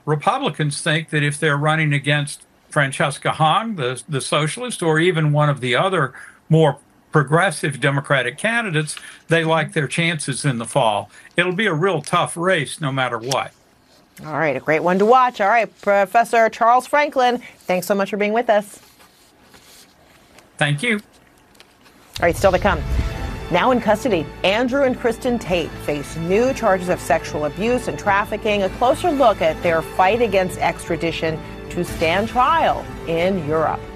Republicans think that if they're running against Francesca Hong, the socialist, or even one of the other more progressive Democratic candidates, they like their chances in the fall. It'll be a real tough race no matter what. All right, a great one to watch. All right, Professor Charles Franklin, thanks so much for being with us. Thank you. All right, still to come. Now in custody, Andrew and Kristen Tate face new charges of sexual abuse and trafficking. A closer look at their fight against extradition to stand trial in Europe.